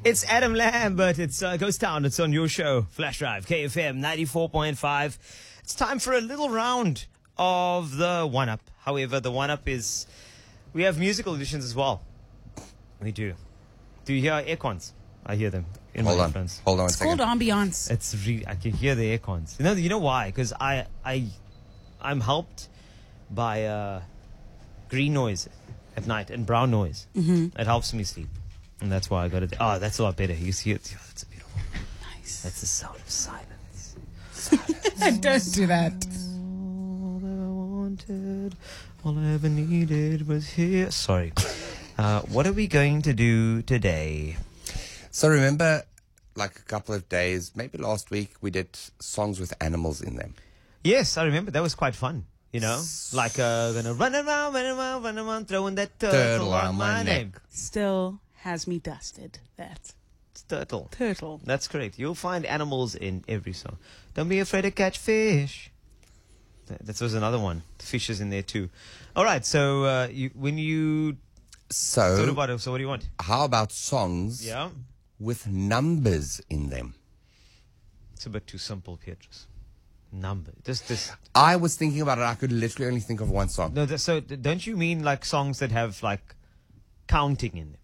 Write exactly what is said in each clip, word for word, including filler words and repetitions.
It's Adam Lambert. It's uh, Ghost Town. It's on your show, Flash Drive, K F M ninety-four point five. It's time for a little round of the one-up. However, the one-up is... We have musical editions as well. We do. Do you hear air cons? I hear them in Hold my on. headphones. Hold on a It's second. called ambiance. It's re- I can hear the air cons. You know, you know why? Because I, I, I'm helped by uh, green noise at night and brown noise. Mm-hmm. It helps me sleep. And that's why I got it. Oh, that's a lot better. You see it? Oh, that's a beautiful. Nice. That's the sound of silence. Don't do that. All that I wanted, all I ever needed was here. Sorry. Uh, what are we going to do today? So remember, like a couple of days, maybe last week, we did songs with animals in them. Yes, I remember. That was quite fun. You know, like uh, gonna run around, run around, run around, throwing that turtle, Turtle on on my my name. neck. Still has me dusted. That It's turtle. turtle. That's correct. You'll find animals in every song. Don't be afraid to catch fish. That that was another one. The fish is in there too. All right. So uh, you, when you So, thought about it, so what do you want? how about songs Yeah, with numbers in them? it's a bit too simple, Petrus. Number. Just this. I was thinking about it. I could literally only think of one song. No. th- So th- don't you mean like songs that have like counting in them?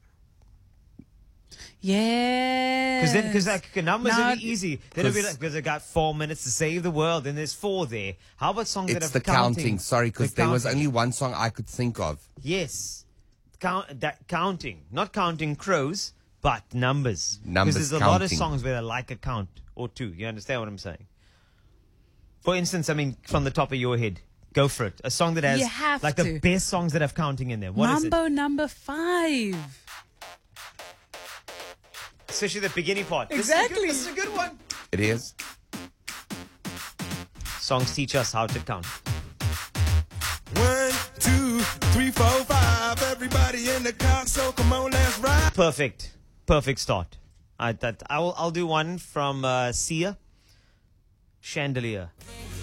Yeah. Because then, because like numbers Now- are easy. Then it'll be 'Cause- like, because I got four minutes to save the world, and there's four there. How about songs that It's have the counting. counting? Sorry, because The there was counting. only one song I could think of. Yes, count that counting, not counting crows, but numbers. Numbers Because there's a lot of counting. songs where I like a count or two. You understand what I'm saying? For instance, I mean, from the top of your head, go for it. A song that has You have like the to. best songs that have counting in them. What is it? Mambo number five. Especially the beginning part. This is a good- Exactly. This is a good one. It is. Songs teach us how to count. One, two, three, four, five. Everybody in the car, so come on, let's ride. Perfect, perfect start. I that I will. I'll do one from uh, Sia. Chandelier.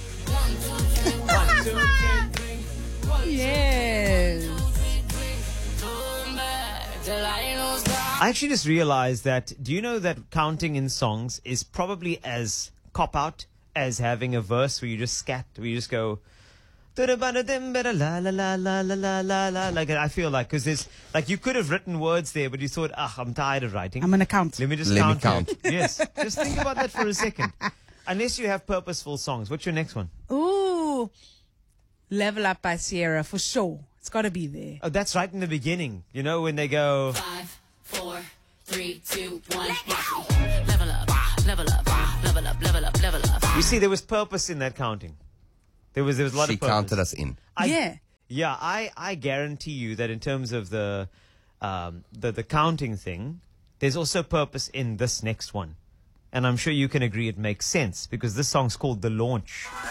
Yes. I actually just realized that. Do you know that counting in songs is probably as cop out as having a verse where you just scat, where you just go. La la la la la la la la. Like I feel like because there's like you could have written words there, but you thought, ah, I'm tired of writing. I'm gonna count. Let me just Let me count. count. it. Yes, just think about that for a second. Unless you have purposeful songs. What's your next one? Ooh. Level Up by Sierra for sure. It's got to be there. Oh, that's right in the beginning. You know when they go. Five, four, three, two, one. Level up, level up, level up, level up, level up. You see, there was purpose in that counting. There was there was a lot She of purpose. counted us in. I, Yeah. Yeah, I, I guarantee you that in terms of the, um, the the counting thing, there's also purpose in this next one. And I'm sure you can agree it makes sense because this song's called The Launch.